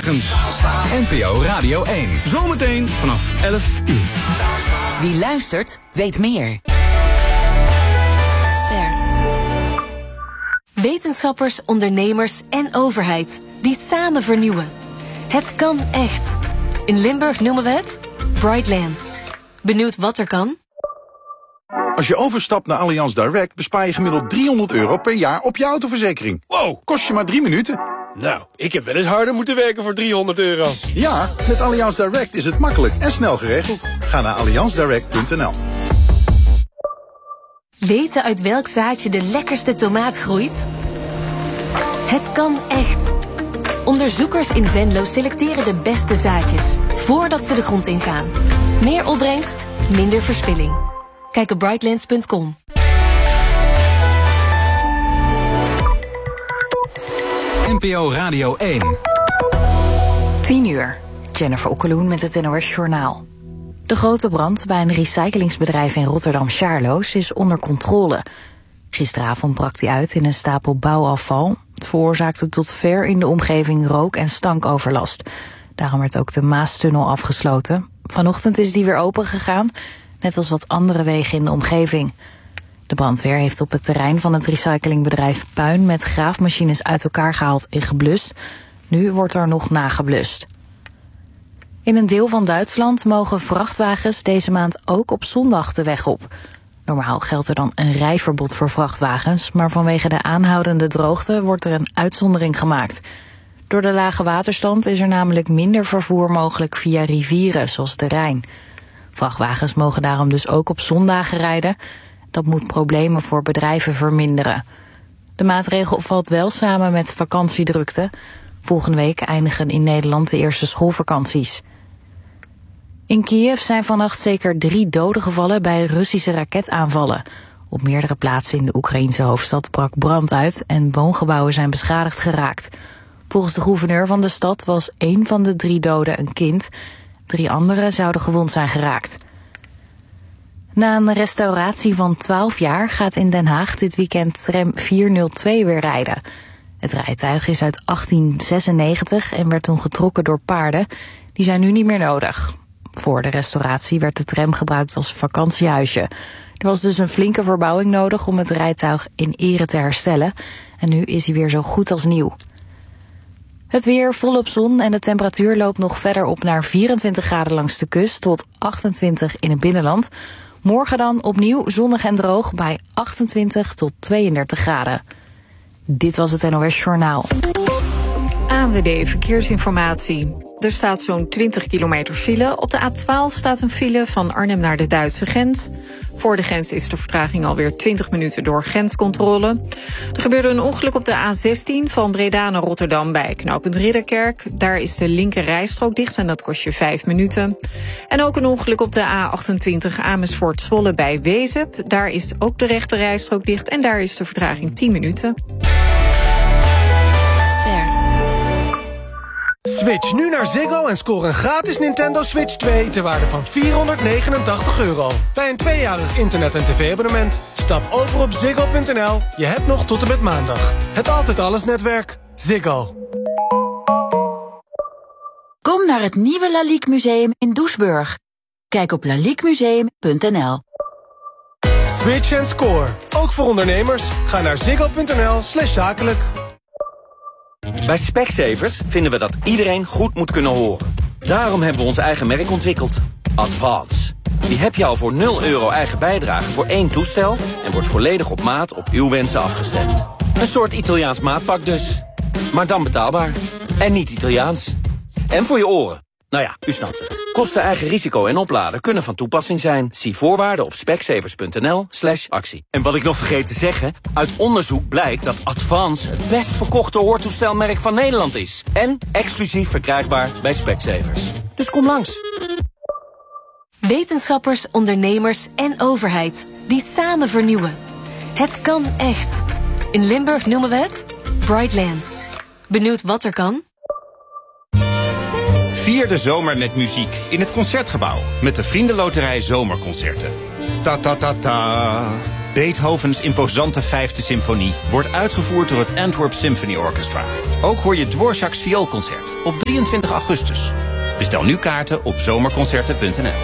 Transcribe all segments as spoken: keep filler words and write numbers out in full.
Staarswagens. N P O Radio één. Zometeen vanaf elf uur. Wie luistert, weet meer. Ster. Wetenschappers, ondernemers en overheid die samen vernieuwen. Het kan echt. In Limburg noemen we het Brightlands. Benieuwd wat er kan? Als je overstapt naar Allianz Direct bespaar je gemiddeld driehonderd euro per jaar op je autoverzekering. Wow. Kost je maar drie minuten. Nou, ik heb wel eens harder moeten werken voor driehonderd euro. Ja, met Allianz Direct is het makkelijk en snel geregeld. Ga naar allianz direct punt n l. Weten uit welk zaadje de lekkerste tomaat groeit? Het kan echt. Onderzoekers in Venlo selecteren de beste zaadjes voordat ze de grond ingaan. Meer opbrengst, minder verspilling. Kijk op brightlands punt com. N P O Radio één. tien uur. Jennifer Okkeloen met het N O S Journaal. De grote brand bij een recyclingsbedrijf in Rotterdam-Charloes is onder controle. Gisteravond brak die uit in een stapel bouwafval. Het veroorzaakte tot ver in de omgeving rook- en stankoverlast. Daarom werd ook de Maastunnel afgesloten. Vanochtend is die weer open gegaan, net als wat andere wegen in de omgeving. De brandweer heeft op het terrein van het recyclingbedrijf puin met graafmachines uit elkaar gehaald en geblust. Nu wordt er nog nageblust. In een deel van Duitsland mogen vrachtwagens deze maand ook op zondag de weg op. Normaal geldt er dan een rijverbod voor vrachtwagens, maar vanwege de aanhoudende droogte wordt er een uitzondering gemaakt. Door de lage waterstand is er namelijk minder vervoer mogelijk via rivieren, zoals de Rijn. Vrachtwagens mogen daarom dus ook op zondagen rijden. Dat moet problemen voor bedrijven verminderen. De maatregel valt wel samen met vakantiedrukte. Volgende week eindigen in Nederland de eerste schoolvakanties. In Kiev zijn vannacht zeker drie doden gevallen bij Russische raketaanvallen. Op meerdere plaatsen in de Oekraïense hoofdstad brak brand uit en woongebouwen zijn beschadigd geraakt. Volgens de gouverneur van de stad was één van de drie doden een kind. Drie anderen zouden gewond zijn geraakt. Na een restauratie van twaalf jaar gaat in Den Haag dit weekend tram vierhonderdtwee weer rijden. Het rijtuig is uit achttien zesennegentig en werd toen getrokken door paarden. Die zijn nu niet meer nodig. Voor de restauratie werd de tram gebruikt als vakantiehuisje. Er was dus een flinke verbouwing nodig om het rijtuig in ere te herstellen. En nu is hij weer zo goed als nieuw. Het weer volop zon en de temperatuur loopt nog verder op naar vierentwintig graden langs de kust tot achtentwintig in het binnenland. Morgen dan opnieuw zonnig en droog bij achtentwintig tot tweeëndertig graden. Dit was het N O S Journaal. A N W B Verkeersinformatie. Er staat zo'n twintig kilometer file. Op de A twaalf staat een file van Arnhem naar de Duitse grens. Voor de grens is de vertraging alweer twintig minuten door grenscontrole. Er gebeurde een ongeluk op de A zestien van Breda naar Rotterdam bij knooppunt Ridderkerk. Daar is de linker rijstrook dicht en dat kost je vijf minuten. En ook een ongeluk op de A achtentwintig Amersfoort-Zwolle bij Wezep. Daar is ook de rechter rijstrook dicht en daar is de vertraging tien minuten. Switch nu naar Ziggo en score een gratis Nintendo Switch twee ter waarde van vierhonderdnegenentachtig euro. Bij een tweejarig internet- en tv-abonnement. Stap over op ziggo punt n l. Je hebt nog tot en met maandag. Het Altijd Alles netwerk. Ziggo. Kom naar het nieuwe Lalique Museum in Doesburg. Kijk op lalique museum punt n l. Switch en score. Ook voor ondernemers. Ga naar ziggo punt n l slash zakelijk. Bij Specsavers vinden we dat iedereen goed moet kunnen horen. Daarom hebben we ons eigen merk ontwikkeld. Advance. Die heb je al voor nul euro eigen bijdrage voor één toestel en wordt volledig op maat op uw wensen afgestemd. Een soort Italiaans maatpak dus. Maar dan betaalbaar. En niet Italiaans. En voor je oren. Nou ja, u snapt het. Kosten, eigen risico en opladen kunnen van toepassing zijn. Zie voorwaarden op specsavers punt n l slash actie. En wat ik nog vergeet te zeggen, uit onderzoek blijkt dat Advance het best verkochte hoortoestelmerk van Nederland is. En exclusief verkrijgbaar bij Specsavers. Dus kom langs. Wetenschappers, ondernemers en overheid die samen vernieuwen. Het kan echt. In Limburg noemen we het Brightlands. Benieuwd wat er kan? Vier de zomer met muziek in het Concertgebouw met de Vriendenloterij Zomerconcerten. Ta ta ta ta. Beethovens imposante vijfde symfonie wordt uitgevoerd door het Antwerp Symphony Orchestra. Ook hoor je Dvorak's vioolconcert op drieëntwintig augustus. Bestel nu kaarten op zomerconcerten punt n l.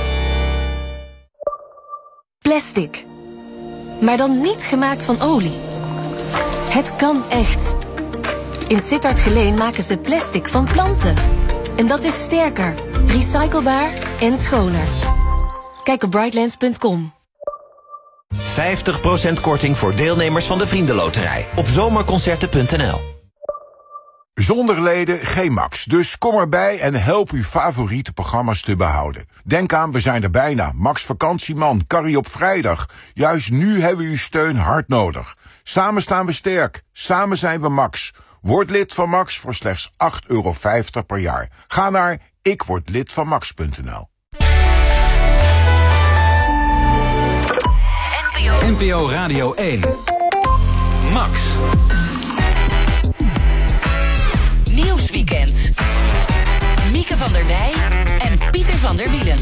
Plastic. Maar dan niet gemaakt van olie. Het kan echt. In Sittard Geleen maken ze plastic van planten. En dat is sterker, recyclebaar en schoner. Kijk op brightlands punt com. vijftig procent korting voor deelnemers van de Vriendenloterij op zomerconcerten punt n l. Zonder leden geen Max, dus kom erbij en help uw favoriete programma's te behouden. Denk aan, we zijn er bijna. Max Vakantieman, Carrie op vrijdag. Juist nu hebben we uw steun hard nodig. Samen staan we sterk, samen zijn we Max. Word lid van Max voor slechts acht euro vijftig per jaar. Ga naar ik word lid van max punt n l. N P O Radio één. Max. Nieuwsweekend. Mieke van der Wij en Pieter van der Wielen.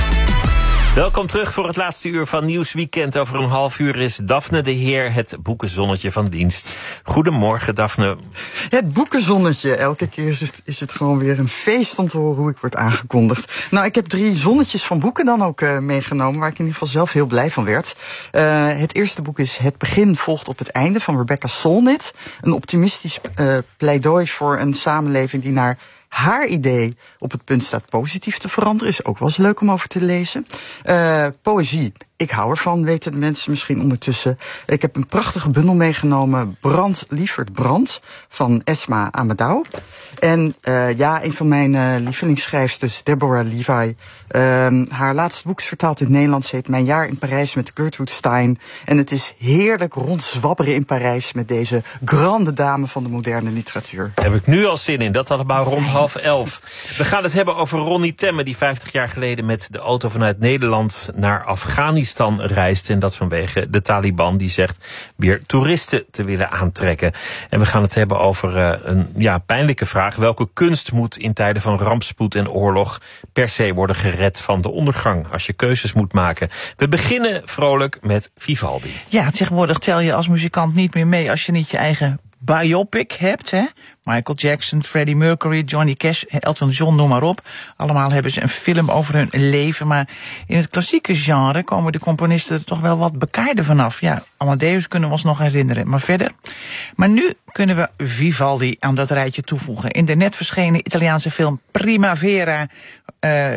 Welkom terug voor het laatste uur van Nieuwsweekend. Over een half uur is Daphne de Heer, het boekenzonnetje van dienst. Goedemorgen, Daphne. Het boekenzonnetje. Elke keer is het, is het gewoon weer een feest om te horen hoe ik word aangekondigd. Nou, ik heb drie zonnetjes van boeken dan ook uh, meegenomen, waar ik in ieder geval zelf heel blij van werd. Uh, het eerste boek is Het begin volgt op het einde van Rebecca Solnit. Een optimistisch uh, pleidooi voor een samenleving die naar haar idee op het punt staat positief te veranderen. Is ook wel eens leuk om over te lezen. Uh, poëzie. Ik hou ervan, weten de mensen misschien ondertussen. Ik heb een prachtige bundel meegenomen. Brand, Lievert Brand, van Esma Amadou. En uh, ja, een van mijn uh, lievelingsschrijfsters, Deborah Levi. Uh, haar laatste boek is vertaald in het Nederlands. Heet Mijn jaar in Parijs met Gertrude Stein. En het is heerlijk rondzwabberen in Parijs met deze grande dame van de moderne literatuur. Daar heb ik nu al zin in. Dat allemaal rond half elf. We gaan het hebben over Ronnie Temme, die vijftig jaar geleden met de auto vanuit Nederland naar Afghanistan reist. En dat vanwege de Taliban, die zegt weer toeristen te willen aantrekken. En we gaan het hebben over uh, een ja, pijnlijke vraag. Welke kunst moet in tijden van rampspoed en oorlog per se worden gered van de ondergang, als je keuzes moet maken? We beginnen vrolijk met Vivaldi. Ja, tegenwoordig tel je als muzikant niet meer mee als je niet je eigen biopic hebt, hè? Michael Jackson, Freddie Mercury, Johnny Cash, Elton John, noem maar op. Allemaal hebben ze een film over hun leven. Maar in het klassieke genre komen de componisten er toch wel wat bekaarder vanaf. Ja, Amadeus kunnen we ons nog herinneren, maar verder. Maar nu kunnen we Vivaldi aan dat rijtje toevoegen. In de net verschenen Italiaanse film Primavera uh,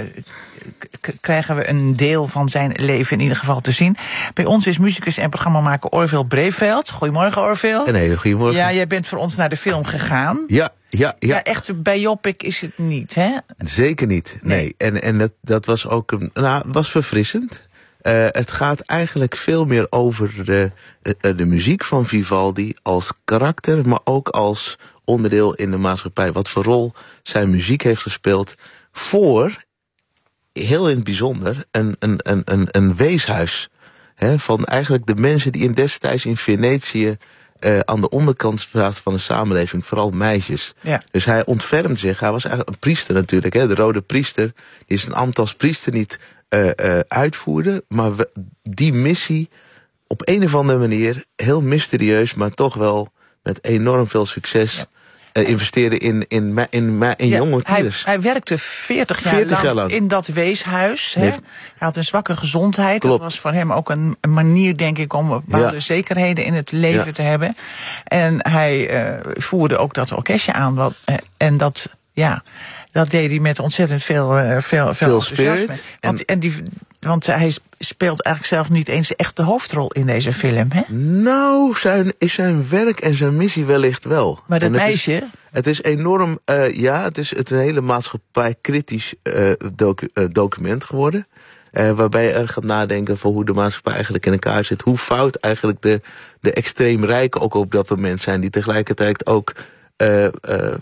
k- krijgen we een deel van zijn leven in ieder geval te zien. Bij ons is muzikus en programmamaker Orville Breveld. Goedemorgen, Orville. Een hele goedemorgen. Ja, jij bent voor ons naar de film gegaan. Ja, ja, ja. Ja, echt een biopic is het niet, hè? Zeker niet, nee. nee. En, en dat, dat was ook een, nou, was verfrissend. Uh, het gaat eigenlijk veel meer over de, de, de muziek van Vivaldi als karakter, maar ook als onderdeel in de maatschappij. Wat voor rol zijn muziek heeft gespeeld voor, heel in het bijzonder, een, een, een, een, een weeshuis. Hè, van eigenlijk de mensen die in destijds in Venetië Uh, aan de onderkant van de samenleving, vooral meisjes. Ja. Dus hij ontfermt zich. Hij was eigenlijk een priester natuurlijk, hè, de rode priester, die zijn ambt als priester niet uh, uh, uitvoerde, maar we, die missie op een of andere manier, heel mysterieus, maar toch wel met enorm veel succes, ja. Uh, investeerde in, in, in, in, in ja, jonge tieners. Hij, hij werkte veertig jaar, veertig jaar lang in dat weeshuis. Hè? Hij had een zwakke gezondheid. Klopt. Dat was voor hem ook een, een manier, denk ik, om bepaalde ja. zekerheden in het leven ja. te hebben. En hij uh, voerde ook dat orkestje aan. Wat, uh, en dat, ja, dat deed hij met ontzettend veel, uh, veel, veel, veel enthousiasme. Want, en, en die, want hij speelt eigenlijk zelf niet eens echt de hoofdrol in deze film, hè? Nou, zijn, is zijn werk en zijn missie wellicht wel. Maar dat meisje? Het is, het is enorm, uh, ja, het is het een hele maatschappij kritisch uh, docu, uh, document geworden. Uh, waarbij je er gaat nadenken van hoe de maatschappij eigenlijk in elkaar zit. Hoe fout eigenlijk de, de extreem rijken ook op dat moment zijn. Die tegelijkertijd ook uh, uh,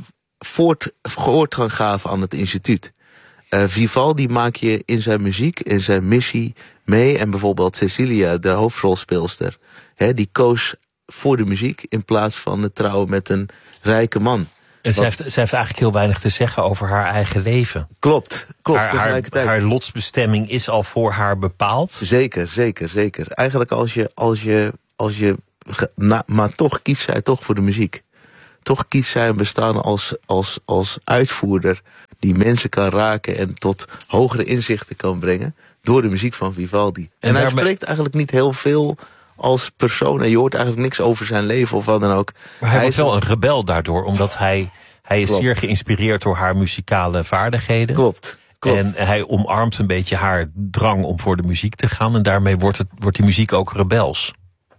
voort, voortgang gaven aan het instituut. Uh, Vivaldi maak je in zijn muziek, in zijn missie mee. En bijvoorbeeld Cecilia, de hoofdrolspeelster, hè, die koos voor de muziek in plaats van het trouwen met een rijke man. En ze heeft, ze heeft eigenlijk heel weinig te zeggen over haar eigen leven. Klopt, klopt. Haar, haar, haar lotsbestemming is al voor haar bepaald. Zeker, zeker, zeker. Eigenlijk als je, als je als je na, maar toch kiest zij toch voor de muziek. Toch kiest zij een bestaan als, als, als uitvoerder die mensen kan raken en tot hogere inzichten kan brengen door de muziek van Vivaldi. En, en hij daarmee... spreekt eigenlijk niet heel veel als persoon en je hoort eigenlijk niks over zijn leven of wat dan ook. Maar hij, hij wordt wel een rebel daardoor, omdat hij, hij is Klopt. zeer geïnspireerd door haar muzikale vaardigheden. Klopt. Klopt. En hij omarmt een beetje haar drang om voor de muziek te gaan en daarmee wordt, het, wordt die muziek ook rebels.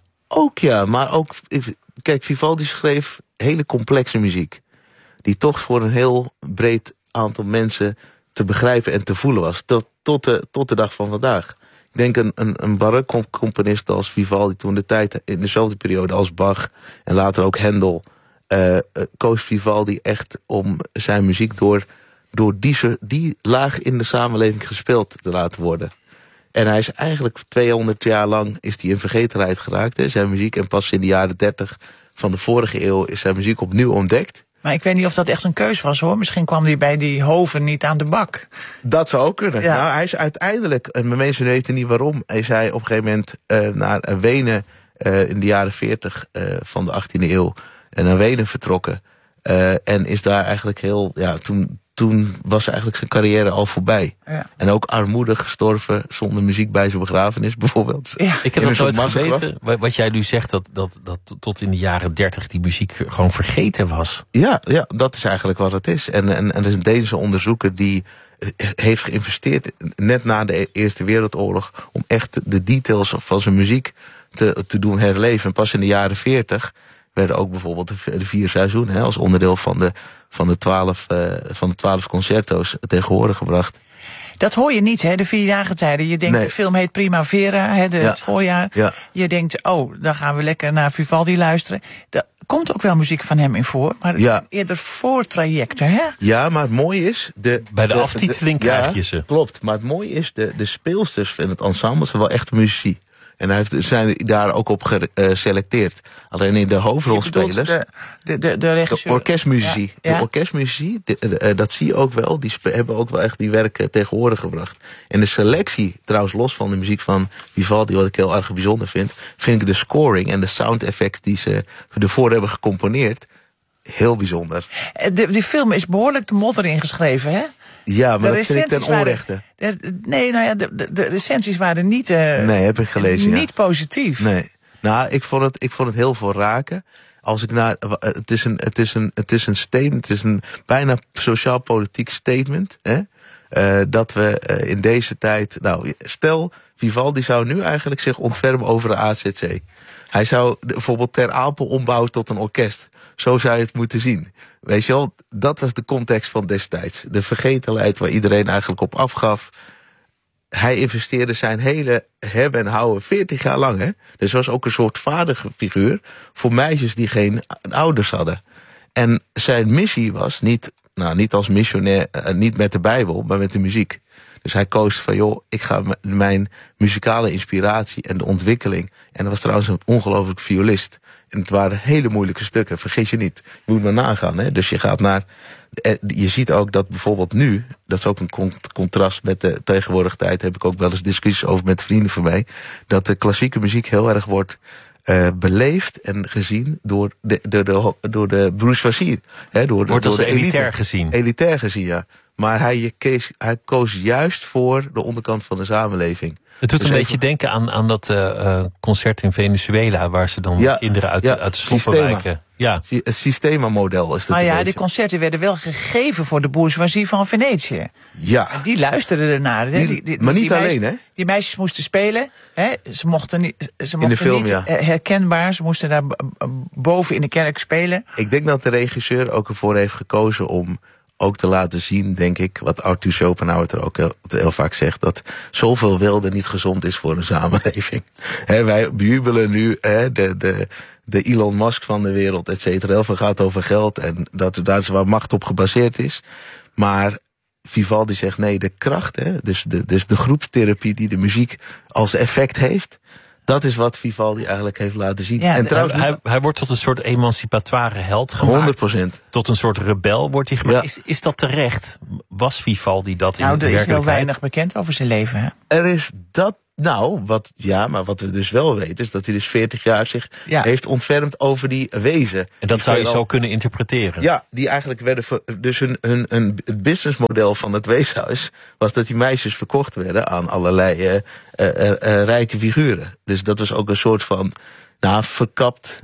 Ook ja, maar ook, kijk, Vivaldi schreef hele complexe muziek. Die toch voor een heel breed aantal mensen te begrijpen en te voelen was. Tot, tot, de, tot de dag van vandaag. Ik denk een, een, een barokcomponist als Vivaldi toen de tijd in dezelfde periode als Bach en later ook Händel uh, koos Vivaldi echt om zijn muziek door, door die, die laag in de samenleving gespeeld te laten worden. En hij is eigenlijk tweehonderd jaar lang is hij in vergetenheid geraakt, hè, zijn muziek. En pas in de jaren dertig van de vorige eeuw is zijn muziek opnieuw ontdekt. Maar ik weet niet of dat echt een keus was, hoor. Misschien kwam hij bij die hoven niet aan de bak. Dat zou ook kunnen. Ja. Nou, hij is uiteindelijk, en mensen weten niet waarom, is hij op een gegeven moment uh, naar Wenen uh, in de jaren veertig uh, van de achttiende eeuw en naar Wenen vertrokken. Uh, en is daar eigenlijk heel, ja, toen, toen was eigenlijk zijn carrière al voorbij. Ja. En ook armoedig gestorven zonder muziek bij zijn begrafenis bijvoorbeeld. Ja. Ik heb dat nooit geweten, wat jij nu zegt, dat, dat, dat tot in de jaren dertig die muziek gewoon vergeten was. Ja, ja, dat is eigenlijk wat het is. En, en, en er is een Deense onderzoeker die heeft geïnvesteerd net na de Eerste Wereldoorlog om echt de details van zijn muziek te, te doen herleven. En pas in de jaren veertig werden ook bijvoorbeeld de vier seizoenen hè, als onderdeel van de, van de twaalf uh, van de twaalf concerto's tegenwoordig gebracht. Dat hoor je niet, hè, de vier jaargetijden. Je denkt, nee. De film heet Primavera, hè, de, ja. het voorjaar. Ja. Je denkt, oh, dan gaan we lekker naar Vivaldi luisteren. Daar komt ook wel muziek van hem in voor, maar het ja. eerder voortrajecten, hè? Ja, maar het mooie is... De, Bij de, de aftiteling de, krijg ja, je ze. Klopt, maar het mooie is, de, de speelsters van het ensemble zijn wel echte muzici. En hij heeft, zijn daar ook op geselecteerd. Alleen in de hoofdrolspelers... De, de, de, de, regisseur. de orkestmuzici. Ja, ja. De orkestmuzici, de, de, de, dat zie je ook wel. Die spe, hebben ook wel echt die werken tegenwoordig gebracht. En de selectie, trouwens los van de muziek van Vivaldi, wat ik heel erg bijzonder vind, vind ik de scoring en de sound effects die ze ervoor hebben gecomponeerd heel bijzonder. De, die film is behoorlijk de modder ingeschreven, hè? Ja, maar de dat vind ik ten onrechte. Waren, nee, nou ja, de, de, de recensies waren niet, uh, nee, heb ik gelezen, niet ja. positief. Nee, nou, ik vond het, ik vond het heel veel raken. Als ik naar, het is een, het is een, het is een statement, het is een bijna sociaal-politiek statement, hè? Uh, dat we uh, in deze tijd, nou, stel, Vivaldi zou nu eigenlijk zich ontfermen over de A Z C. Hij zou bijvoorbeeld Ter Apel ombouwen tot een orkest. Zo zou je het moeten zien. Weet je wel, dat was de context van destijds. De vergetelheid waar iedereen eigenlijk op afgaf. Hij investeerde zijn hele hebben en houden veertig jaar lang. Hè? Dus was ook een soort vaderfiguur voor meisjes die geen ouders hadden. En zijn missie was niet, nou, niet als missionair, uh, niet met de Bijbel, maar met de muziek. Dus hij koos van, joh, ik ga m- mijn muzikale inspiratie en de ontwikkeling. En dat was trouwens een ongelooflijk violist. En het waren hele moeilijke stukken, vergeet je niet. Je moet maar nagaan, hè. Dus je gaat naar... Je ziet ook dat bijvoorbeeld nu, dat is ook een cont- contrast met de tegenwoordige tijd, heb ik ook wel eens discussies over met vrienden van mij, dat de klassieke muziek heel erg wordt uh, beleefd en gezien door de, door de, door de bourgeoisie. Hè, door de, wordt door als de elitair elite. gezien. Elitair gezien, ja. Maar hij koos, hij koos juist voor de onderkant van de samenleving. Het doet dus een even... beetje denken aan, aan dat uh, concert in Venezuela, waar ze dan ja, kinderen uit, ja, uit de sloppenwijken. Ja. Het Systema-model is het. Maar ja, die concerten werden wel gegeven voor de bourgeoisie van Venetië. Ja. En die luisterden ernaar. Hè? Die, die, maar niet die alleen, meisjes, hè? Die meisjes moesten spelen. Hè? Ze mochten niet, ze mochten in de film, niet ja. herkenbaar. Ze moesten daar boven in de kerk spelen. Ik denk dat de regisseur ook ervoor heeft gekozen om ook te laten zien, denk ik, wat Arthur Schopenhauer er ook heel, heel vaak zegt, dat zoveel wilde niet gezond is voor een samenleving. He, wij bejubelen nu he, de, de, de Elon Musk van de wereld, et cetera. Heel veel gaat over geld en dat daar is waar macht op gebaseerd is. Maar Vivaldi zegt nee, de kracht, hè, dus, de, dus de groepstherapie die de muziek als effect heeft, dat is wat Vivaldi eigenlijk heeft laten zien. Ja, en trouwens, hij, hij wordt tot een soort emancipatoire held gemaakt. honderd procent. Tot een soort rebel wordt hij gemaakt. Ja. Is, is dat terecht? Was Vivaldi dat nou, in de werkelijkheid? Nou, er is heel werkelijkheid? weinig bekend over zijn leven. Hè? Er is dat, Nou, wat, ja, maar wat we dus wel weten is dat hij dus veertig jaar zich Ja. heeft ontfermd over die wezen. En dat Die zou je veelal- zo kunnen interpreteren. Ja, die eigenlijk werden... ver- dus hun, hun, hun, het businessmodel van het weeshuis was dat die meisjes verkocht werden aan allerlei uh, uh, uh, uh, rijke figuren. Dus dat was ook een soort van, nou, verkapt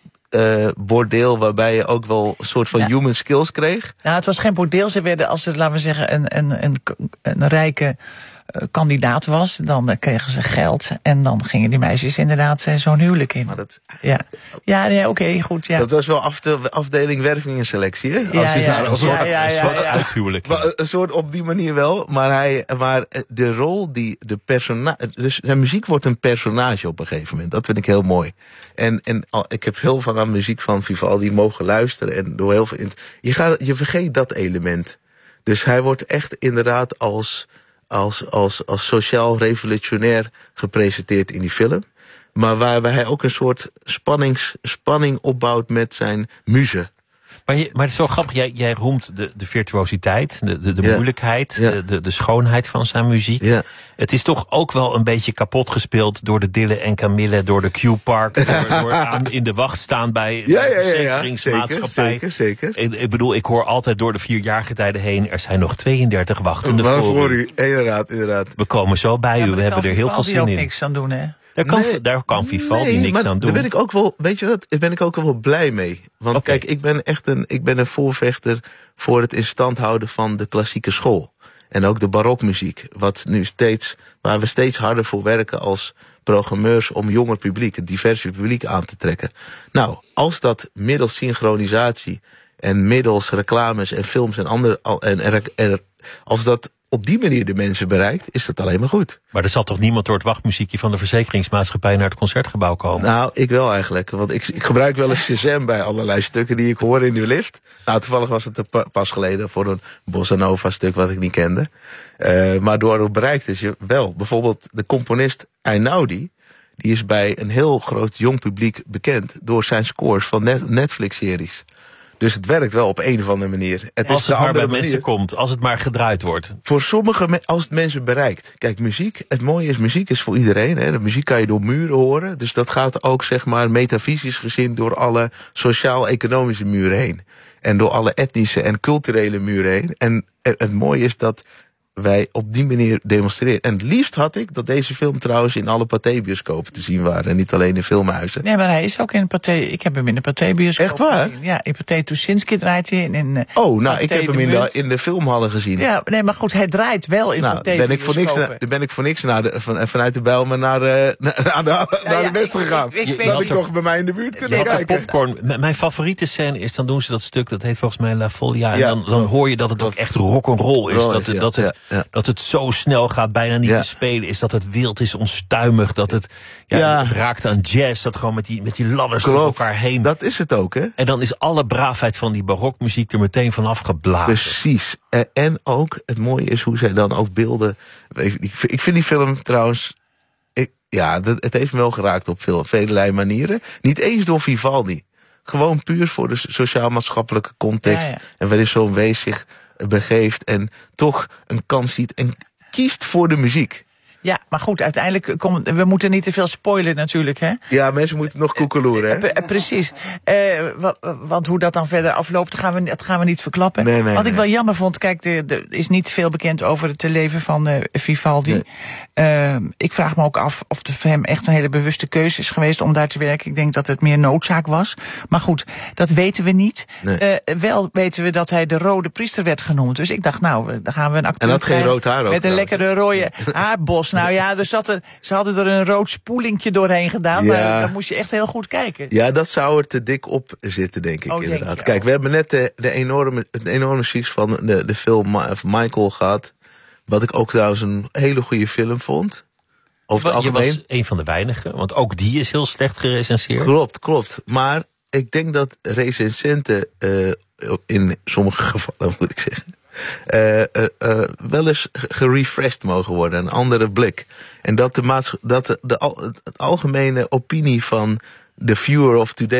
uh, bordeel waarbij je ook wel een soort van Ja. human skills kreeg. Nou, het was geen bordeel. Ze werden, als er, laten we zeggen, een, een, een, een rijke uh, kandidaat was, dan uh, kregen ze geld. En dan gingen die meisjes inderdaad uh, zo'n huwelijk in. Maar dat, ja, ja nee, oké, okay, goed. Ja. Dat was wel af de, afdeling werving en selectie, hè? Als Ja, je ja, daar als ja, soort- ja, ja, soort- ja. Uithuwelijk. Maar een soort op die manier wel, maar, hij, maar de rol die de personage... Dus zijn muziek wordt een personage op een gegeven moment. Dat vind ik heel mooi. En, en al, ik heb heel veel aan muziek van Vivaldi mogen luisteren. En door heel veel in, je, gaat, je vergeet dat element. Dus hij wordt echt inderdaad als, als, als, als sociaal revolutionair gepresenteerd in die film. Maar waarbij hij ook een soort spannings, spanning opbouwt met zijn muze. Maar, je, maar het is wel grappig, jij, jij roemt de, de virtuositeit, de, de, de Ja. moeilijkheid, Ja. de, de, de schoonheid van zijn muziek. Ja. Het is toch ook wel een beetje kapot gespeeld door de Dille en Camille, door de Q-Park, door, door aan in de wacht staan bij Ja, de ja, ja, ja. verzekeringsmaatschappij. Zeker, zeker, zeker. Ik, ik bedoel, ik hoor altijd door de vier jaargetijden heen, er zijn nog tweeëndertig wachtende Maar voor voor u. u, inderdaad, inderdaad. We komen zo bij Ja, u, maar we daar hebben kan er heel veel Vivaldi zin ook in. niks aan doen, hè? Daar kan, Nee. daar kan Vivaldi Nee, niks maar aan doen. Daar ben ik ook wel, weet je wat, daar ben ik ook wel blij mee. Want Oké. kijk, ik ben echt een, ik ben een voorvechter voor het in stand houden van de klassieke school. En ook de barokmuziek, wat nu steeds, waar we steeds harder voor werken als programmeurs om jonger publiek, het diverse publiek aan te trekken. Nou, als dat middels synchronisatie en middels reclames en films en andere, en, en, en als dat op die manier de mensen bereikt, is dat alleen maar goed. Maar er zal toch niemand door het wachtmuziekje van de verzekeringsmaatschappij naar het concertgebouw komen? Nou, ik wel eigenlijk. Want ik, ik gebruik wel eens Shazam bij allerlei stukken die ik hoor in de lift. Nou, toevallig was het er pa- pas geleden voor een bossa nova stuk wat ik niet kende. Uh, maar door het bereikt is je wel. Bijvoorbeeld de componist Einaudi, die is bij een heel groot jong publiek bekend door zijn scores van net- Netflix-series. Dus het werkt wel op een of andere manier. Het Als is het de maar andere bij mensen manier. komt, als het maar gedraaid wordt. Voor sommige me- als het mensen bereikt. Kijk, muziek, het mooie is, muziek is voor iedereen. Hè. De muziek kan je door muren horen. Dus dat gaat ook, zeg maar, metafysisch gezien door alle sociaal-economische muren heen. En door alle etnische en culturele muren heen. En het mooie is dat wij op die manier demonstreren. En het liefst had ik dat deze film trouwens in alle Pathé-bioscopen te zien waren. En niet alleen in filmhuizen. Nee, maar hij is ook in Pathé. Ik heb hem in de Pathé-bioscoop Echt waar? gezien. Ja, in Pathé Tuschinski draait hij. In, in, Oh, nou, Pathé ik heb de hem in Munt. de, in de filmhallen gezien. Ja, nee, maar goed, hij draait wel in Nou, Pathé ben ik voor niks, bioscopen. na- ben ik voor niks naar de, van, vanuit de Bijlmer naar de, naar, naar de, naar de West gegaan. ik- ik weet dat niet. ik toch bij mij in de buurt Je kunnen had de kijken. popcorn. M- Mijn favoriete scène is, dan doen ze dat stuk, dat heet volgens mij La Folia. En Ja, dan, dan klopt. hoor je dat het ook echt rock'n'roll is. Roll Dat, is, het- ja, dat, het, ja, ja. dat het zo snel gaat, bijna niet Ja. te spelen is. Dat het wild is, onstuimig. Dat het, ja, Ja. het raakt aan jazz. Dat gewoon met die, met die ladders door Klopt, elkaar heen. dat is het ook, hè? En dan is alle braafheid van die barokmuziek er meteen vanaf geblazen. Precies. Eh, En ook, het mooie is hoe zij dan ook beelden. Ik ik vind die film trouwens. Ik, ja, dat, het heeft me wel geraakt op veel, vele manieren. Niet eens door Vivaldi. Gewoon puur voor de sociaal-maatschappelijke context. Ja, ja. En waarin zo'n wees zich begeeft en toch een kans ziet en kiest voor de muziek. Ja, maar goed, uiteindelijk komt, we moeten niet te veel spoilen natuurlijk, hè? Ja, mensen moeten nog koekeloeren, hè? Pre- precies. Eh, wa- want hoe dat dan verder afloopt, dat gaan we, dat gaan we niet verklappen. Nee, nee, Wat ik nee. wel jammer vond, kijk, er er is niet veel bekend over het leven van eh, Vivaldi. Eh, ik vraag me ook af of het voor hem echt een hele bewuste keuze is geweest om daar te werken. Ik denk dat het meer noodzaak was. Maar goed, dat weten we niet. Nee. Eh, wel weten we dat hij de rode priester werd genoemd. Dus ik dacht, nou, dan gaan we een acteur En had geen krijgen rood haar ook, met een trouwens. lekkere rode haarbos. Nou ja, er zat er, ze hadden er een rood spoelinkje doorheen gedaan. Ja. Maar dan moest je echt heel goed kijken. Ja, dat zou er te dik op zitten, denk ik, Oh, denk inderdaad. je, Kijk, oh. we hebben net de, de enorme, het enorme succes van de, de film Ma- of Michael gehad. Wat ik ook trouwens een hele goede film vond. Over het Je was algemeen. een van de weinigen, want ook die is heel slecht gerecenseerd. Klopt, klopt. Maar ik denk dat recensenten uh, in sommige gevallen, moet ik zeggen, Uh, uh, uh, wel eens gerefreshed mogen worden, een andere blik. En dat de, maats- dat de, de al, het algemene opinie van de viewer of today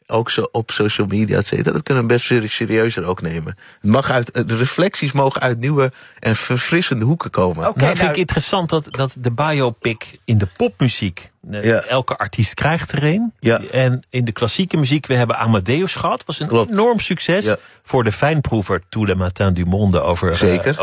ook zo op social media, et cetera, dat kunnen we best serieuzer ook nemen. Het mag uit, de reflecties mogen uit nieuwe en verfrissende hoeken komen. Okay, nou, vind ik interessant dat, dat de biopic in de popmuziek... Ja. Elke artiest krijgt er een. Ja. En in de klassieke muziek, we hebben Amadeus gehad. Was een Klopt. enorm succes. Ja. Voor de fijnproever Tous les matins du monde over... Zeker.